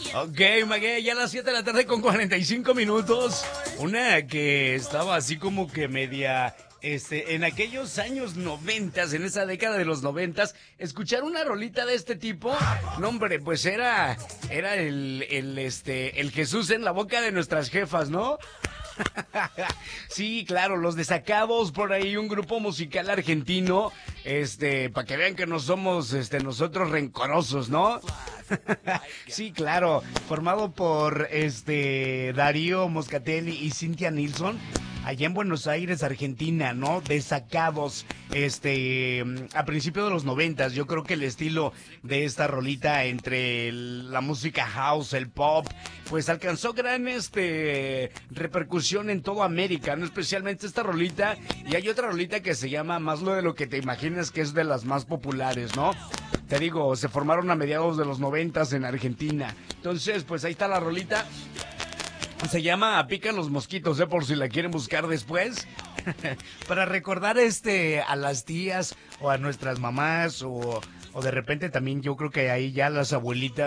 Ok, Maguey, ya a las 7 de la tarde con 45 minutos. Una que estaba así como que media... en aquellos años 90, en esa década de los 90, escuchar una rolita de este tipo, no hombre, pues era el Jesús en la boca de nuestras jefas, ¿no? Sí, claro, los Desacados, por ahí un grupo musical argentino, para que vean que no somos, nosotros rencorosos, ¿no? Sí, claro, formado por, Darío Moscatelli y Cynthia Nilsson, allá en Buenos Aires, Argentina, ¿no? Desacados, a principios de los 90, yo creo que el estilo de esta rolita entre la música house, el pop, pues alcanzó gran, repercusión en toda América, ¿no? Especialmente esta rolita, y hay otra rolita que se llama Más lo de lo que te imaginas, que es de las más populares, ¿no? Te digo, se formaron a mediados de los 90 en Argentina. Entonces, pues ahí está la rolita. Se llama Pican los mosquitos, por si la quieren buscar después. Para recordar a las tías o a nuestras mamás o de repente también yo creo que ahí ya las abuelitas